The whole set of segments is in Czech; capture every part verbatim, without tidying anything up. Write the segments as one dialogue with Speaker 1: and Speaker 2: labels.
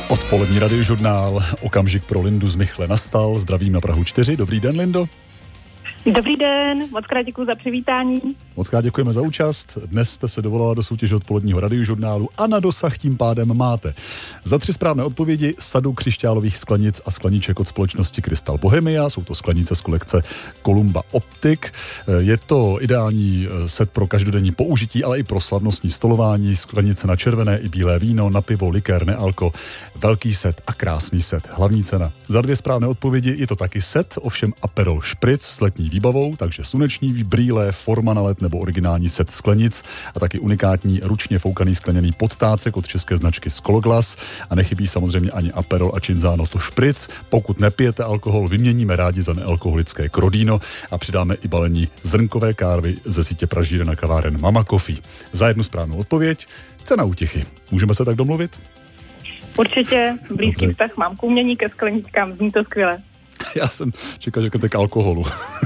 Speaker 1: Odpolední radiožurnál, okamžik pro Lindu z Michle nastal. Zdravím na Prahu čtyři. Dobrý den, Lindo.
Speaker 2: Dobrý den, moc krát děkuji za přivítání.
Speaker 1: Moc krát děkujeme za účast. Dnes jste se dovolala do soutěže odpoledního radiožurnálu a na dosah tím pádem máte za tři správné odpovědi sadu křišťálových sklenic a skleniček od společnosti Crystal Bohemia. Jsou to sklenice z kolekce Columba Optic. Je to ideální set pro každodenní použití, ale i pro slavnostní stolování. Sklenice na červené i bílé víno, na pivo, likér, nealko. Velký set a krásný set. Hlavní cena. Za dvě správné odpovědi je to taky set, ovšem Aperol Spritz s letní výbavou, takže sluneční brýle, forma na led nebo originální set sklenic a taky unikátní ručně foukaný skleněný podtácek od české značky Skologlas a nechybí samozřejmě ani Aperol a Cinzano to Spritz. Pokud nepijete alkohol, vyměníme rádi za nealkoholické Crodino a přidáme i balení zrnkové kávy ze sítě pražíren a kaváren Mama Coffee. Za jednu správnou odpověď cena útěchy. Můžeme se tak domluvit?
Speaker 2: Určitě, blízký
Speaker 1: Dobře.
Speaker 2: vztah mám k umění, ke skleničkám, zní to skvěle.
Speaker 1: Já jsem čekal, že k alkoholu.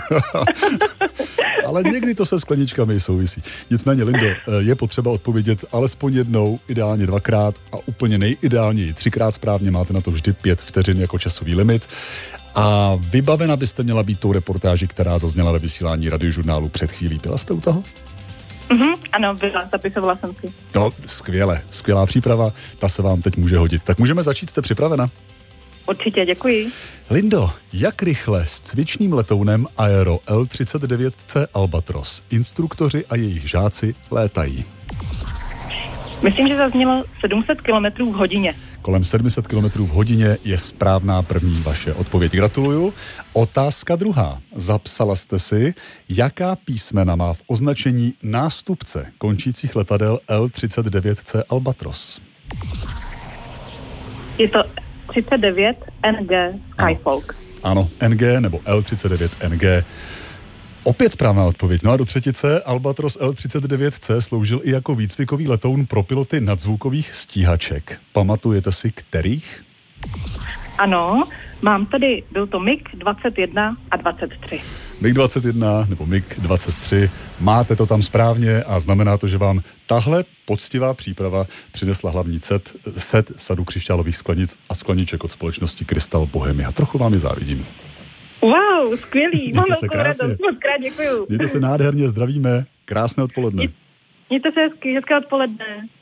Speaker 1: Ale někdy to se skleničkami souvisí. Nicméně, Lindo, je potřeba odpovědět alespoň jednou, ideálně dvakrát a úplně nejideálněji třikrát správně. Máte na to vždy pět vteřin jako časový limit. A vybavena byste měla být tou reportáží, která zazněla ve vysílání radiožurnálu před chvílí. Byla jste u toho?
Speaker 2: Mhm, ano, byla, zapisovala jsem si.
Speaker 1: No, skvěle, skvělá příprava, ta se vám teď může hodit. Tak můžeme začít, jste připravena?
Speaker 2: Určitě, děkuji.
Speaker 1: Lindo, jak rychle s cvičným letounem Aero L třicet devět C Albatros instruktoři a jejich žáci létají?
Speaker 2: Myslím, že zaznělo sedm set kilometrů v hodině.
Speaker 1: Kolem sedm set kilometrů v hodině je správná první vaše odpověď. Gratuluju. Otázka druhá. Zapsala jste si, jaká písmena má v označení nástupce končících letadel L třicet devět C Albatros?
Speaker 2: Je to třicet devět N G Skyfolk.
Speaker 1: Ano, N G nebo L třicet devět N G. Opět správná odpověď. No a do třetice Albatros L třicet devět C sloužil i jako výcvikový letoun pro piloty nadzvukových stíhaček. Pamatujete si kterých?
Speaker 2: Ano, mám tady, byl to mig dvacet jedna a dvacet tři.
Speaker 1: mig dvacet jedna nebo mig dvacet tři. Máte to tam správně a znamená to, že vám tahle poctivá příprava přinesla hlavní set, set sadu křišťálových sklenic a skleniček od společnosti Crystal Bohemia. Trochu vám je závidím.
Speaker 2: Wow, skvělý, mám
Speaker 1: Mějte se
Speaker 2: velkou
Speaker 1: krásně.
Speaker 2: radost, moc krát děkuju.
Speaker 1: Mějte se nádherně, zdravíme, krásné odpoledne.
Speaker 2: Mějte se hezky, hezké odpoledne.